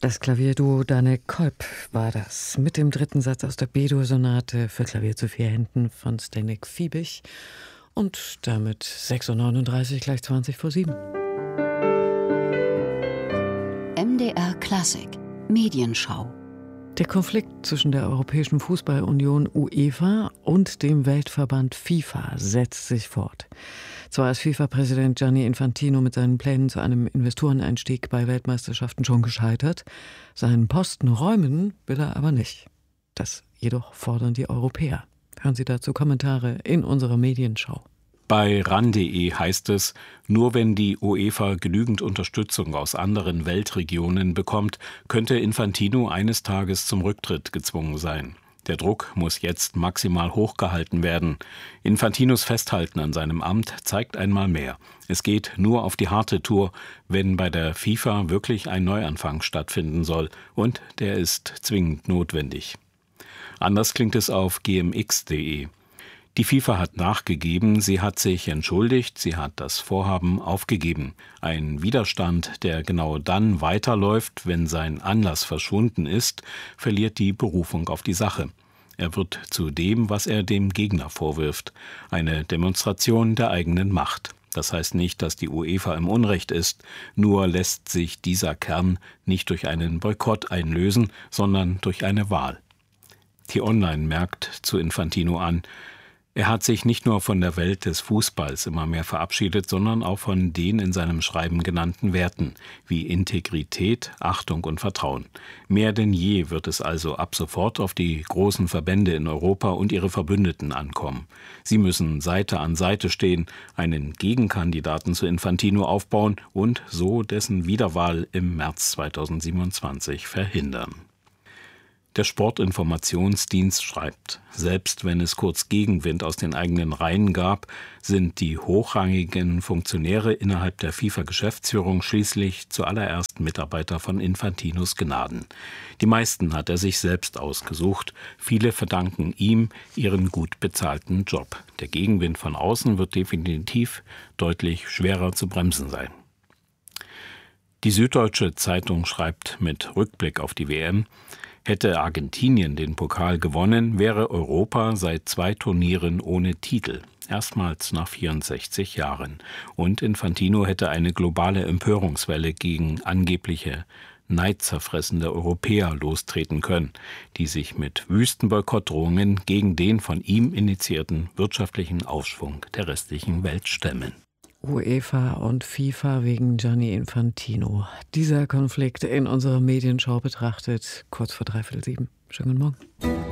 Das Klavierduo Danek Kolb war das, mit dem dritten Satz aus der B-Dur-Sonate für Klavier zu 4 Händen von Zdeněk Fiebig. Und damit 6:39 gleich 20 vor 7. MDR Klassik Medienschau. Der Konflikt zwischen der Europäischen Fußballunion UEFA und dem Weltverband FIFA setzt sich fort. Zwar ist FIFA-Präsident Gianni Infantino mit seinen Plänen zu einem Investoreneinstieg bei Weltmeisterschaften schon gescheitert, seinen Posten räumen will er aber nicht. Das jedoch fordern die Europäer. Hören Sie dazu Kommentare in unserer Medienschau. Bei RAN.de heißt es, nur wenn die UEFA genügend Unterstützung aus anderen Weltregionen bekommt, könnte Infantino eines Tages zum Rücktritt gezwungen sein. Der Druck muss jetzt maximal hochgehalten werden. Infantinos Festhalten an seinem Amt zeigt einmal mehr. Es geht nur auf die harte Tour, wenn bei der FIFA wirklich ein Neuanfang stattfinden soll. Und der ist zwingend notwendig. Anders klingt es auf gmx.de. Die FIFA hat nachgegeben, sie hat sich entschuldigt, sie hat das Vorhaben aufgegeben. Ein Widerstand, der genau dann weiterläuft, wenn sein Anlass verschwunden ist, verliert die Berufung auf die Sache. Er wird zu dem, was er dem Gegner vorwirft, eine Demonstration der eigenen Macht. Das heißt nicht, dass die UEFA im Unrecht ist, nur lässt sich dieser Kern nicht durch einen Boykott einlösen, sondern durch eine Wahl. T-Online merkt zu Infantino an, er hat sich nicht nur von der Welt des Fußballs immer mehr verabschiedet, sondern auch von den in seinem Schreiben genannten Werten, wie Integrität, Achtung und Vertrauen. Mehr denn je wird es also ab sofort auf die großen Verbände in Europa und ihre Verbündeten ankommen. Sie müssen Seite an Seite stehen, einen Gegenkandidaten zu Infantino aufbauen und so dessen Wiederwahl im März 2027 verhindern. Der Sportinformationsdienst schreibt, selbst wenn es kurz Gegenwind aus den eigenen Reihen gab, sind die hochrangigen Funktionäre innerhalb der FIFA-Geschäftsführung schließlich zuallererst Mitarbeiter von Infantinos Gnaden. Die meisten hat er sich selbst ausgesucht, viele verdanken ihm ihren gut bezahlten Job. Der Gegenwind von außen wird definitiv deutlich schwerer zu bremsen sein. Die Süddeutsche Zeitung schreibt mit Rückblick auf die WM, hätte Argentinien den Pokal gewonnen, wäre Europa seit 2 Turnieren ohne Titel, erstmals nach 64 Jahren. Und Infantino hätte eine globale Empörungswelle gegen angebliche neidzerfressende Europäer lostreten können, die sich mit wüsten Boykottdrohungen gegen den von ihm initiierten wirtschaftlichen Aufschwung der restlichen Welt stemmen. UEFA und FIFA wegen Gianni Infantino. Dieser Konflikt in unserer Medienschau betrachtet, kurz vor 6:45. Schönen Morgen.